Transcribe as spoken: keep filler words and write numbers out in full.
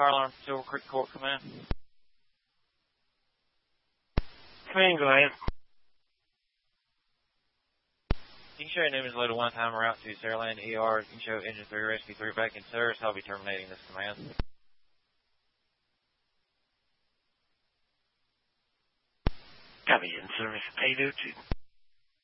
fire alarm, Silver Creek Court, come in. Come in, go ahead. You can show your name is loaded one time route to Saraland E R. You can show engine three, rescue three back in service. I'll be terminating this command. Copy, in service eight oh two.